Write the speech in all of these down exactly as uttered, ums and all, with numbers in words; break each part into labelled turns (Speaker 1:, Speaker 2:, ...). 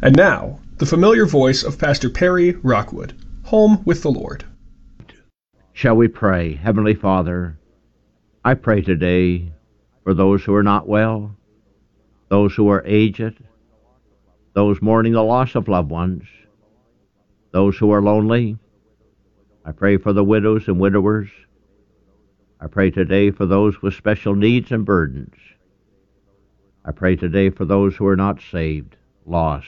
Speaker 1: And now, the familiar voice of Pastor Perry Rockwood, Home with the Lord.
Speaker 2: Shall we pray? Heavenly Father, I pray today for those who are not well, those who are aged, those mourning the loss of loved ones, those who are lonely. I pray for the widows and widowers. I pray today for those with special needs and burdens. I pray today for those who are not saved, lost,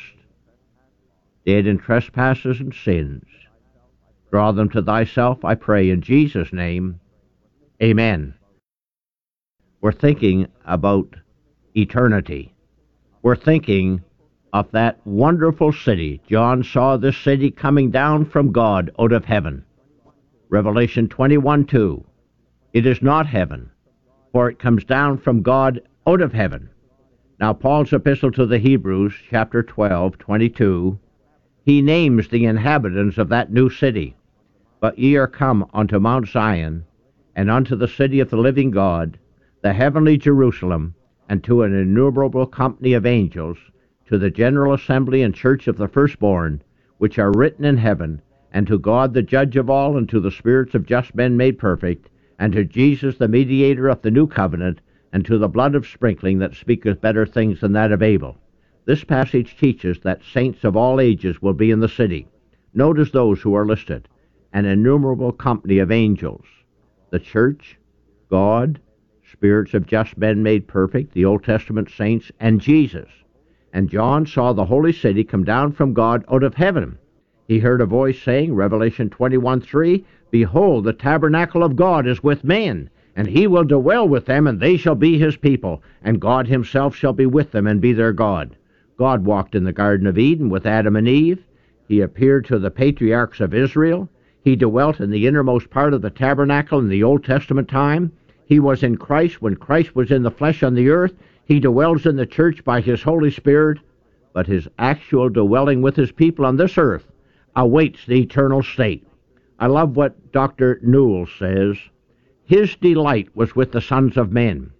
Speaker 2: dead in trespasses and sins. Draw them to thyself, I pray, in Jesus' name. Amen. We're thinking about eternity. We're thinking of that wonderful city. John saw this city coming down from God out of heaven. Revelation twenty-one two. It is not heaven, for it comes down from God out of heaven. Now, Paul's epistle to the Hebrews, chapter twelve, twenty-two, he names the inhabitants of that new city. But ye are come unto Mount Zion, and unto the city of the living God, the heavenly Jerusalem, and to an innumerable company of angels, to the general assembly and church of the firstborn, which are written in heaven, and to God the judge of all, and to the spirits of just men made perfect, and to Jesus the mediator of the new covenant, and to the blood of sprinkling that speaketh better things than that of Abel. This passage teaches that saints of all ages will be in the city. Notice those who are listed: an innumerable company of angels, the church, God, spirits of just men made perfect, the Old Testament saints, and Jesus. And John saw the holy city come down from God out of heaven. He heard a voice saying, Revelation twenty-one three, Behold, the tabernacle of God is with men, and he will dwell with them, and they shall be his people, and God himself shall be with them and be their God. God walked in the Garden of Eden with Adam and Eve. He appeared to the patriarchs of Israel. He dwelt in the innermost part of the tabernacle in the Old Testament time. He was in Christ when Christ was in the flesh on the earth. He dwells in the church by his Holy Spirit, but his actual dwelling with his people on this earth awaits the eternal state. I love what Doctor Newell says. His delight was with the sons of men.